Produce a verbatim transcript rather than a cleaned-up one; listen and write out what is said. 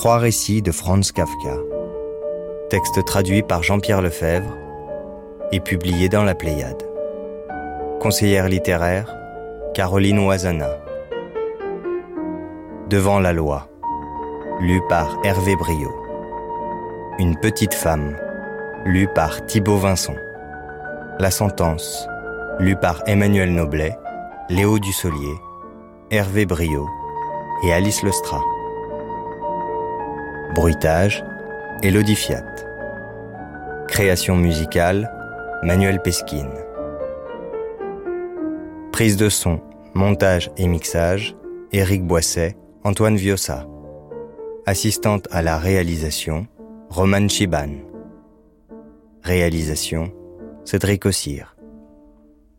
Trois récits de Franz Kafka. Texte traduit par Jean-Pierre Lefebvre et publié dans la Pléiade. Conseillère littéraire, Caroline Oisana. Devant la loi, lu par Hervé Briot. Une petite femme, lu par Thibaut Vincent. La sentence, lu par Emmanuel Noblet, Léo Dussolier, Hervé Briot et Alice Lestra. Bruitage, Élodie Fiat. Création musicale, Manuel Pesquine. Prise de son, montage et mixage, Éric Boisset, Antoine Viossa. Assistante à la réalisation, Romane Chiban. Réalisation, Cédric Ossire.